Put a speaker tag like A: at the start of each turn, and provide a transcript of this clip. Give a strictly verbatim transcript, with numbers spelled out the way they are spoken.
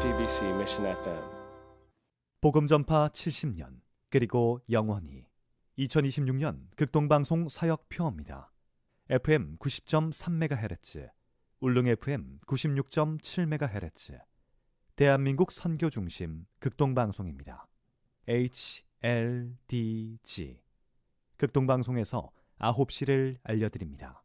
A: 지비씨 Mission 에프엠
B: 복음 전파 칠십 년 그리고 영원히 이천이십육 년 극동방송 사역표입니다. 에프엠 구십 점 삼 메가헤르츠, 울릉 에프엠 구십육 점 칠 메가헤르츠, 대한민국 선교 중심 극동방송입니다. 에이치엘디지 극동방송에서 아홉 시를 알려드립니다.